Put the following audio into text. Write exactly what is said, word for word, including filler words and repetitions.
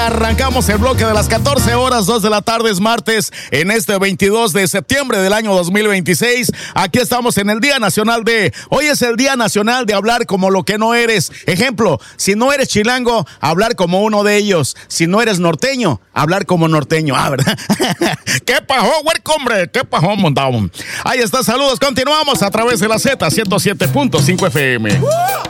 Arrancamos el bloque de las catorce horas, dos de la tarde, es martes, en este veintidós de septiembre del año dos mil veintiséis. Aquí estamos en el Día Nacional de... Hoy es el Día Nacional de hablar como lo que no eres. Ejemplo, si no eres chilango, hablar como uno de ellos. Si no eres norteño, hablar como norteño. Ah, ¿verdad? ¿Qué pasó, huerco, hombre? ¿Qué pasó, montado? Ahí está, saludos. Continuamos a través de la Z ciento siete punto cinco F M.